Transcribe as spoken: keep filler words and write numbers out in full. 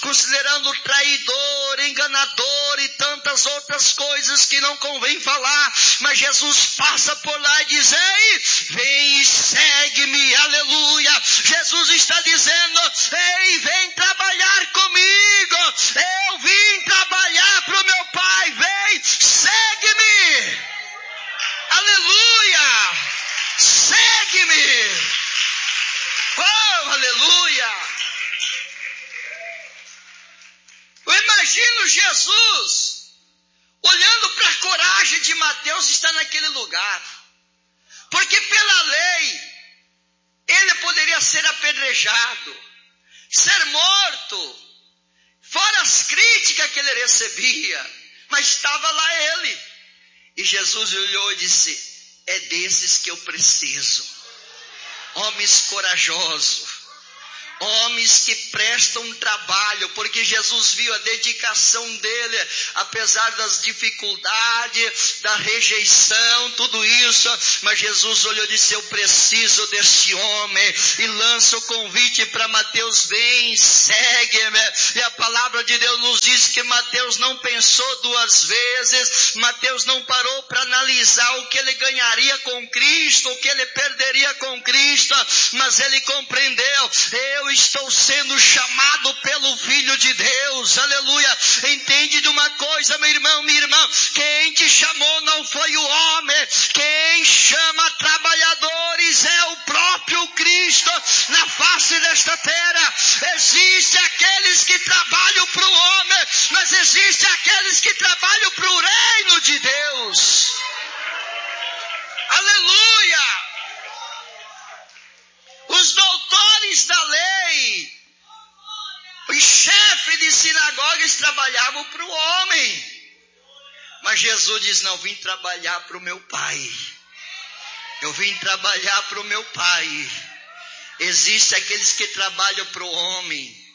considerando traidor, enganador e tantas outras coisas que não convém falar. Mas Jesus passa por lá e diz: ei, vem e segue-me, aleluia. Jesus está dizendo: ei, vem trabalhar comigo. Eu vim trabalhar para o meu Pai, vem, segue-me. Aleluia, segue-me. Oh, aleluia. Eu imagino Jesus olhando para a coragem de Mateus estar naquele lugar. Porque pela lei, ele poderia ser apedrejado, ser morto, fora as críticas que ele recebia. Mas estava lá ele. E Jesus olhou e disse: é desses que eu preciso. Homens corajosos. Homens que prestam trabalho, porque Jesus viu a dedicação dele, apesar das dificuldades, da rejeição, tudo isso. Mas Jesus olhou e disse: eu preciso desse homem. E lança o convite para Mateus: vem, segue-me. E a palavra de Deus nos diz que Mateus não pensou duas vezes. Mateus não parou para analisar o que ele ganharia com Cristo, o que ele perderia com Cristo. Mas ele compreendeu: eu estou sendo chamado pelo Filho de Deus, aleluia. Entende de uma coisa, meu irmão, minha irmã, quem te chamou não foi o homem, quem chama trabalhadores é o próprio Cristo na face desta terra. Existem aqueles que trabalham para o homem, mas existem aqueles que trabalham para o reino de Deus, aleluia. Os doutores da lei, os chefes de sinagogas trabalhavam para o homem. Mas Jesus diz: não, vim trabalhar para o meu Pai. Eu vim trabalhar para o meu Pai. Existem aqueles que trabalham para o homem.